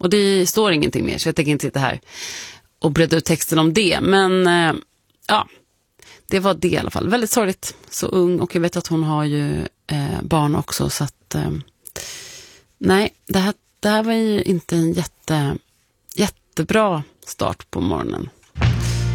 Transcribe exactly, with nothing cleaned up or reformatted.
Och det står ingenting mer, så jag tänker inte sitta här och bredda ut texten om det. Men eh, ja, det var det i alla fall. Väldigt sorgligt, så ung, och jag vet att hon har ju eh, barn också, så att eh, nej, det här, det här var ju inte en jätte, jättebra start på morgonen.